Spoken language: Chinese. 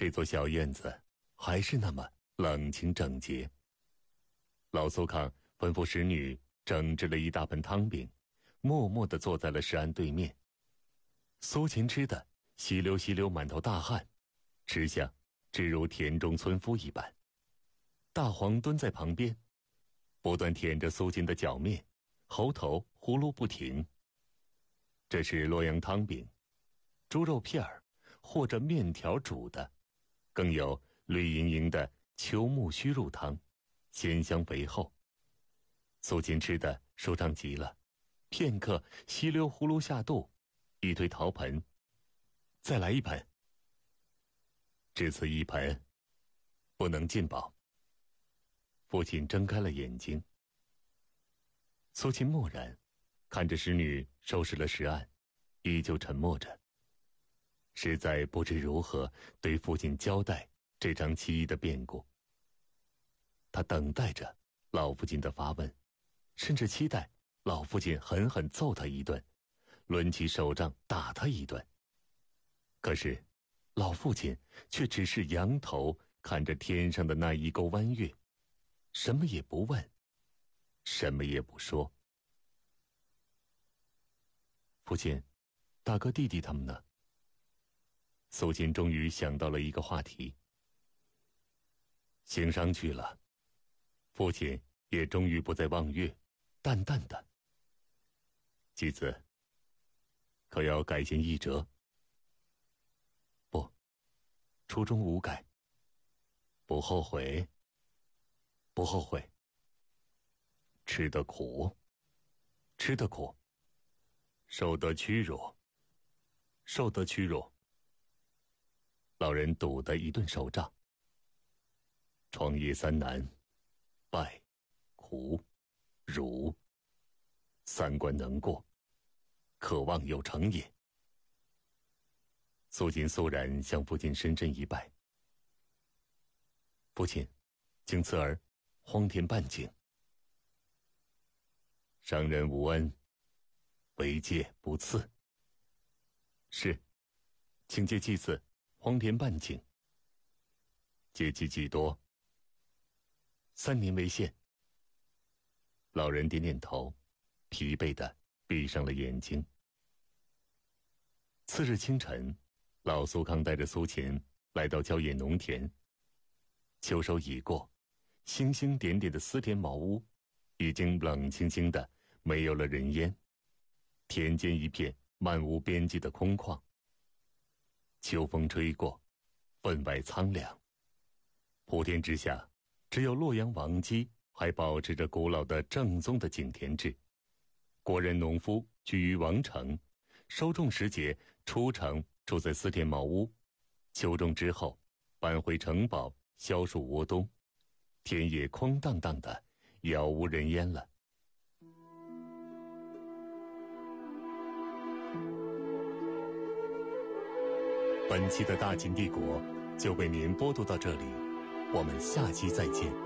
这座小院子还是那么冷清整洁。老苏康吩咐使女整治了一大盆汤饼，默默地坐在了石庵对面。苏秦吃的稀溜稀溜满头大汗，吃相只如田中村夫一般。大黄蹲在旁边，不断舔着苏秦的脚面，喉头呼噜不停。这是洛阳汤饼，猪肉片儿或者面条煮的，更有绿莹莹的秋木须入汤，鲜香肥厚。苏秦吃的舒畅极了，片刻稀溜呼噜下肚，一推陶盆，再来一盆。只此一盆，不能尽饱。父亲睁开了眼睛。苏秦默然看着使女收拾了石案，依旧沉默着，实在不知如何对父亲交代这场奇异的变故。他等待着老父亲的发问，甚至期待老父亲狠狠揍他一顿，抡起手杖打他一顿。可是老父亲却只是仰头看着天上的那一钩弯月，什么也不问，什么也不说。父亲，大哥弟弟他们呢？苏秦终于想到了一个话题。行商去了。父亲也终于不再望月，淡淡的。继子，可要改弦易辙？不，初衷无改。不后悔？不后悔。吃得苦？吃得苦。受得屈辱？受得屈辱。老人赌的一顿手杖。创业三难，败、苦、辱，三关能过，可望有成也。苏秦肃然向父亲深深一拜。父亲，请赐儿荒田半径。上人无恩，唯戒不赐。是，请借祭祀荒田半径。借期几多？3年为限。老人点点头，疲惫地闭上了眼睛。次日清晨，老苏康带着苏秦来到郊野农田。秋收已过，星星点点的思田茅屋已经冷清清的没有了人烟，田间一片漫无边际的空旷。秋风吹过，分外苍凉。普天之下，只有洛阳王畿还保持着古老的正宗的井田制。国人农夫居于王城，收种时节出城住在思田茅屋，秋种之后搬回城堡消暑窝冬，田野空荡荡的，杳无人烟了。本期的大秦帝国就为您播读到这里，我们下期再见。